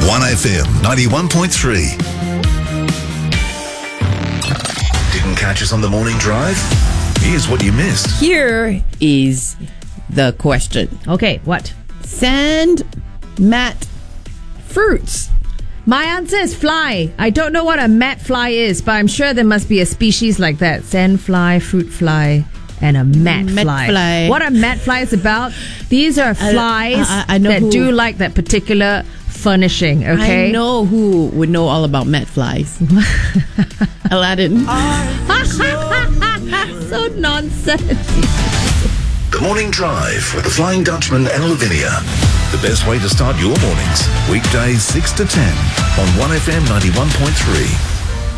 1FM 91.3. Didn't catch us on the morning drive? Here's what you missed. Here is the question. Okay, what? Sand mat fruits. My answer is fly. I don't know what a mat fly is, but I'm sure there must be a species like that. Sand fly, fruit fly, and a mat fly. What a mat fly is about? These are flies I know that who. do like that particular furnishing, okay? I know who would know all about mat flies. Aladdin. So nonsense. The Morning Drive with the Flying Dutchman and Lavinia. The best way to start your mornings. Weekdays 6 to 10 on 1FM 91.3.